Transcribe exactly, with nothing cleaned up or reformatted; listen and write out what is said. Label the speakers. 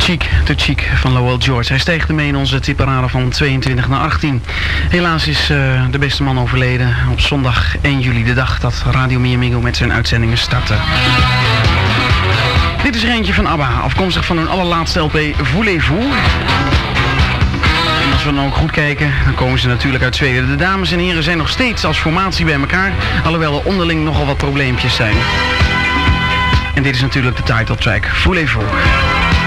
Speaker 1: Chic, Too Chic van Lowell George. Hij steeg ermee in onze tipparade van tweeëntwintig naar achttien. Helaas is uh, de beste man overleden op zondag één juli, de dag dat Radio Miamigo met zijn uitzendingen startte. Dit is er eentje van ABBA, afkomstig van hun allerlaatste L P Voulez-vous. En als we dan ook goed kijken, dan komen ze natuurlijk uit Zweden. De dames en heren zijn nog steeds als formatie bij elkaar, alhoewel er onderling nogal wat probleempjes zijn. En dit is natuurlijk de title track, Voulez-vous.